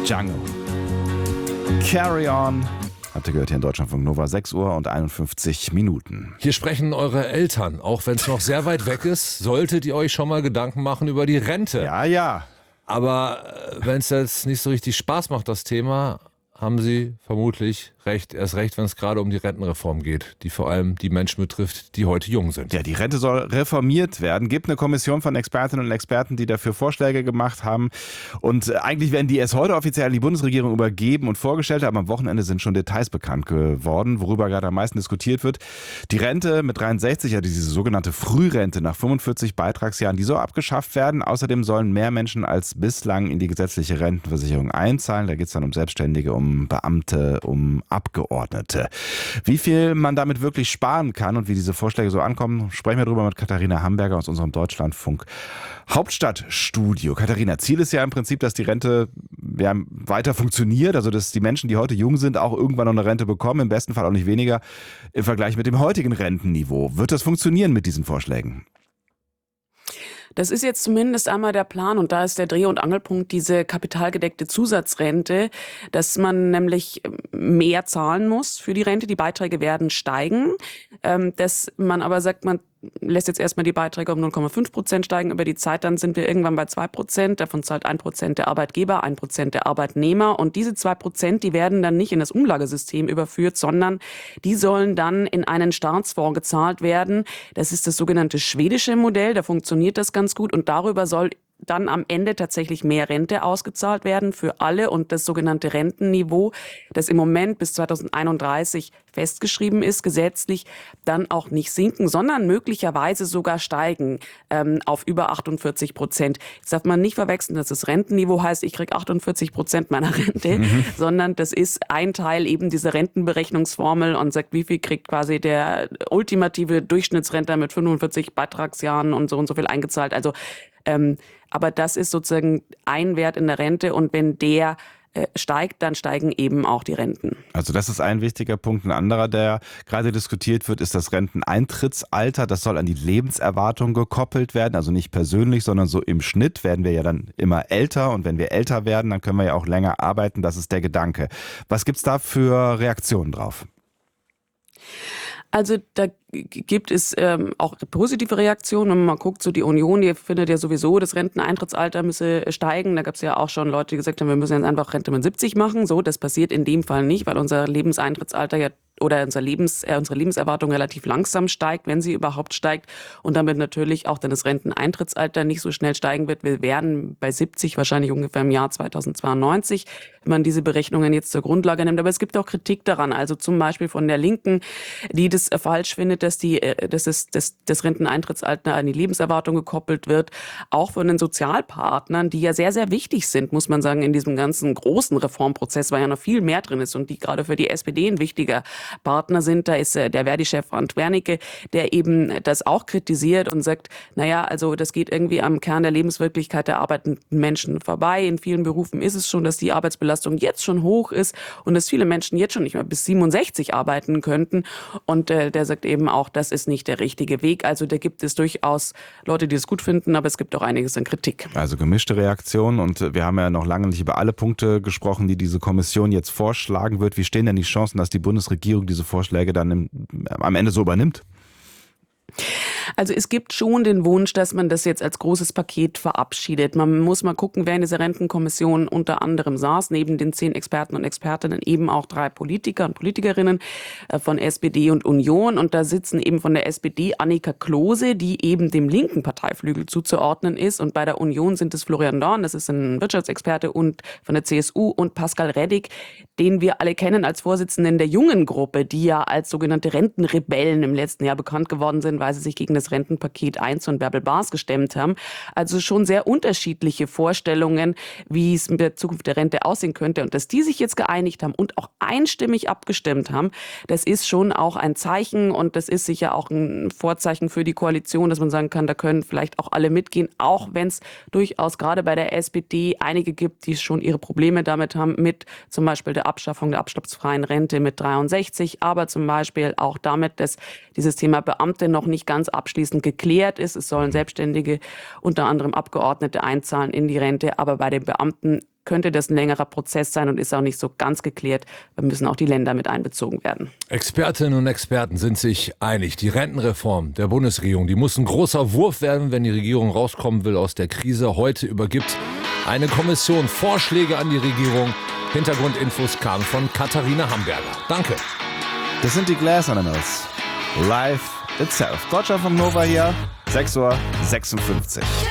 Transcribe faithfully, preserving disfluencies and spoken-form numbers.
Jungle. Carry on. Habt ihr gehört hier in Deutschlandfunk Nova, sechs Uhr und einundfünfzig Minuten. Hier sprechen eure Eltern. Auch wenn es noch sehr weit weg ist, solltet ihr euch schon mal Gedanken machen über die Rente. Ja, ja. Aber wenn es jetzt nicht so richtig Spaß macht, das Thema, haben sie vermutlich recht. Erst recht, wenn es gerade um die Rentenreform geht, die vor allem die Menschen betrifft, die heute jung sind. Ja, die Rente soll reformiert werden. Gibt eine Kommission von Expertinnen und Experten, die dafür Vorschläge gemacht haben. Und eigentlich werden die erst heute offiziell an die Bundesregierung übergeben und vorgestellt. Aber am Wochenende sind schon Details bekannt geworden, worüber gerade am meisten diskutiert wird. Die Rente mit dreiundsechzig, ja diese sogenannte Frührente nach fünfundvierzig Beitragsjahren, die soll abgeschafft werden. Außerdem sollen mehr Menschen als bislang in die gesetzliche Rentenversicherung einzahlen. Da geht es dann um Selbstständige, um Beamte, um Abgeordnete. Wie viel man damit wirklich sparen kann und wie diese Vorschläge so ankommen, sprechen wir darüber mit Katharina Hamberger aus unserem Deutschlandfunk Hauptstadtstudio. Katharina, Ziel ist ja im Prinzip, dass die Rente ja, weiter funktioniert, also dass die Menschen, die heute jung sind, auch irgendwann noch eine Rente bekommen, im besten Fall auch nicht weniger im Vergleich mit dem heutigen Rentenniveau. Wird das funktionieren mit diesen Vorschlägen? Das ist jetzt zumindest einmal der Plan und da ist der Dreh- und Angelpunkt diese kapitalgedeckte Zusatzrente, dass man nämlich mehr zahlen muss für die Rente. Die Beiträge werden steigen, ähm, dass man aber sagt, man lässt jetzt erstmal die Beiträge um null Komma fünf Prozent steigen über die Zeit, dann sind wir irgendwann bei zwei Prozent. Davon zahlt ein Prozent der Arbeitgeber, ein Prozent der Arbeitnehmer. Und diese zwei Prozent, die werden dann nicht in das Umlagesystem überführt, sondern die sollen dann in einen Staatsfonds gezahlt werden. Das ist das sogenannte schwedische Modell, da funktioniert das ganz gut und darüber soll dann am Ende tatsächlich mehr Rente ausgezahlt werden für alle und das sogenannte Rentenniveau, das im Moment bis zweitausendeinunddreißig festgeschrieben ist, gesetzlich, dann auch nicht sinken, sondern möglicherweise sogar steigen ähm, auf über achtundvierzig Prozent. Jetzt darf man nicht verwechseln, dass das Rentenniveau heißt, ich kriege achtundvierzig Prozent meiner Rente, mhm. sondern das ist ein Teil eben dieser Rentenberechnungsformel und sagt, wie viel kriegt quasi der ultimative Durchschnittsrentner mit fünfundvierzig Beitragsjahren und so und so viel eingezahlt. Also ähm, aber das ist sozusagen ein Wert in der Rente und wenn der äh, steigt, dann steigen eben auch die Renten. Also das ist ein wichtiger Punkt. Ein anderer, der gerade diskutiert wird, ist das Renteneintrittsalter. Das soll an die Lebenserwartung gekoppelt werden, also nicht persönlich, sondern so im Schnitt werden wir ja dann immer älter und wenn wir älter werden, dann können wir ja auch länger arbeiten. Das ist der Gedanke. Was gibt's da für Reaktionen drauf? Also da gibt es ähm, auch positive Reaktionen. Wenn man mal guckt, so die Union, die findet ja sowieso, das Renteneintrittsalter müsse steigen. Da gab es ja auch schon Leute, die gesagt haben, wir müssen jetzt einfach Rente mit siebzig machen. So, das passiert in dem Fall nicht, weil unser Lebenseintrittsalter ja oder unser Lebens, äh, unsere Lebenserwartung relativ langsam steigt, wenn sie überhaupt steigt und damit natürlich auch dann das Renteneintrittsalter nicht so schnell steigen wird. Wir werden bei siebzig wahrscheinlich ungefähr im Jahr zweitausendzweiundneunzig, wenn man diese Berechnungen jetzt zur Grundlage nimmt. Aber es gibt auch Kritik daran, also zum Beispiel von der Linken, die das falsch findet, dass die, dass es, dass das Renteneintrittsalter an die Lebenserwartung gekoppelt wird. Auch von den Sozialpartnern, die ja sehr, sehr wichtig sind, muss man sagen, in diesem ganzen großen Reformprozess, weil ja noch viel mehr drin ist und die gerade für die S P D ein wichtiger Partner sind. Da ist der Verdi-Chef Frank Wernicke, der eben das auch kritisiert und sagt, naja, also das geht irgendwie am Kern der Lebenswirklichkeit der arbeitenden Menschen vorbei. In vielen Berufen ist es schon, dass die Arbeitsbelastung jetzt schon hoch ist und dass viele Menschen jetzt schon nicht mehr bis siebenundsechzig arbeiten könnten. Und äh, der sagt eben auch, das ist nicht der richtige Weg. Also da gibt es durchaus Leute, die es gut finden, aber es gibt auch einiges an Kritik. Also gemischte Reaktionen und wir haben ja noch lange nicht über alle Punkte gesprochen, die diese Kommission jetzt vorschlagen wird. Wie stehen denn die Chancen, dass die Bundesregierung diese Vorschläge dann im, am Ende so übernimmt? Also es gibt schon den Wunsch, dass man das jetzt als großes Paket verabschiedet. Man muss mal gucken, wer in dieser Rentenkommission unter anderem saß, neben den zehn Experten und Expertinnen eben auch drei Politiker und Politikerinnen von S P D und Union. Und da sitzen eben von der S P D Annika Klose, die eben dem linken Parteiflügel zuzuordnen ist. Und bei der Union sind es Florian Dorn, das ist ein Wirtschaftsexperte, und von der C S U und Pascal Reddig, den wir alle kennen als Vorsitzenden der jungen Gruppe, die ja als sogenannte Rentenrebellen im letzten Jahr bekannt geworden sind, weil sie sich gegen das Rentenpaket eins und Bärbel Bas gestemmt haben. Also schon sehr unterschiedliche Vorstellungen, wie es mit der Zukunft der Rente aussehen könnte. Und dass die sich jetzt geeinigt haben und auch einstimmig abgestimmt haben, das ist schon auch ein Zeichen und das ist sicher auch ein Vorzeichen für die Koalition, dass man sagen kann, da können vielleicht auch alle mitgehen, auch wenn es durchaus gerade bei der S P D einige gibt, die schon ihre Probleme damit haben, mit zum Beispiel der Abschaffung der abschlagsfreien Rente mit dreiundsechzig, aber zum Beispiel auch damit, dass dieses Thema Beamte noch nicht ganz abschließt abschließend geklärt ist. Es sollen Selbstständige, unter anderem Abgeordnete, einzahlen in die Rente. Aber bei den Beamten könnte das ein längerer Prozess sein und ist auch nicht so ganz geklärt. Da müssen auch die Länder mit einbezogen werden. Expertinnen und Experten sind sich einig. Die Rentenreform der Bundesregierung, die muss ein großer Wurf werden, wenn die Regierung rauskommen will aus der Krise. Heute übergibt eine Kommission Vorschläge an die Regierung. Hintergrundinfos kamen von Katharina Hamburger. Danke. Das sind die Glass Animals. Life Itself. Deutschlandfunk Nova hier, sechs Uhr sechsundfünfzig.